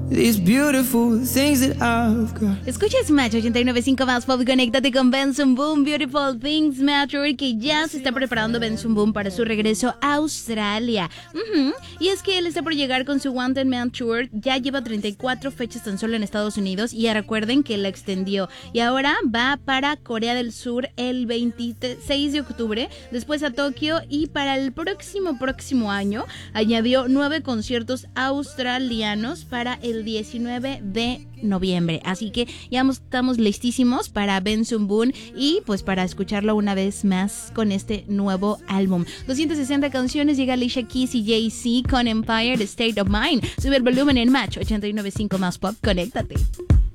these beautiful things that I've got. Escuchas Match 89.5 más pop, conéctate con Benson Boom, Beautiful Things Matter, que ya se está preparando Benson Boom para su regreso a Australia. Y es que él está por llegar con su Wanted Man Tour, ya lleva 34 fechas tan solo en Estados Unidos y ya recuerden que la extendió y ahora va para Corea del Sur el 26 de octubre, después a Tokio y para el próximo año añadió 9 conciertos australianos para el 19 de noviembre. Así que ya estamos listísimos para Benson Boom y pues para escucharlo una vez más con este nuevo álbum. 260 canciones, llega Alicia Keys y Jay-Z con Empire, The State of Mind. Sube el volumen en Match 89.5 más pop, conéctate.